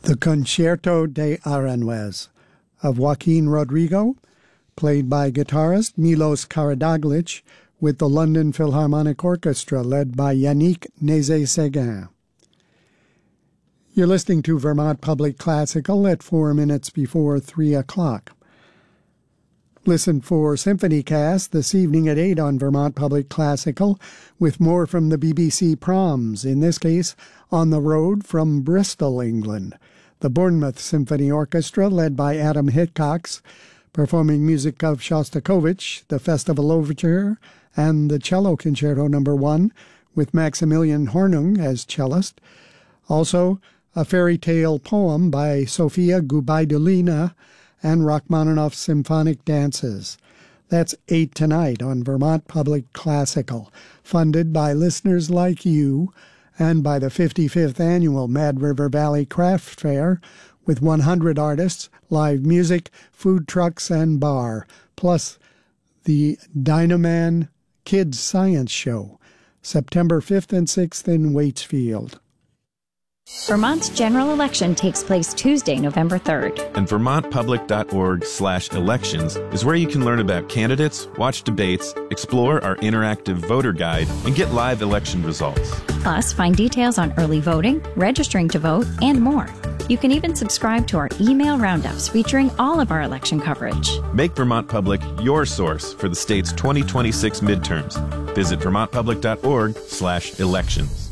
The Concierto de Aranjuez of Joaquin Rodrigo, played by guitarist Milos Karadzic with the London Philharmonic Orchestra led by Yannick Nézet-Séguin. You're listening to Vermont Public Classical at 4 minutes before 3 o'clock. Listen for SymphonyCast this evening at 8 on Vermont Public Classical with more from the BBC Proms, in this case on the road from Bristol, England. The Bournemouth Symphony Orchestra, led by Adam Hickox, performing music of Shostakovich, the Festival Overture, and the Cello Concerto No. 1, with Maximilian Hornung as cellist. Also, a fairy tale poem by Sofia Gubaidulina and Rachmaninoff's Symphonic Dances. That's 8 tonight on Vermont Public Classical, funded by listeners like you, and by the 55th Annual Mad River Valley Craft Fair, with 100 artists, live music, food trucks, and bar, plus the Dynaman Kids Science Show, September 5th and 6th in Waitsfield. Vermont's general election takes place Tuesday, November 3rd. And VermontPublic.org/elections is where you can learn about candidates, watch debates, explore our interactive voter guide, and get live election results. Plus, find details on early voting, registering to vote, and more. You can even subscribe to our email roundups featuring all of our election coverage. Make Vermont Public your source for the state's 2026 midterms. Visit VermontPublic.org/elections.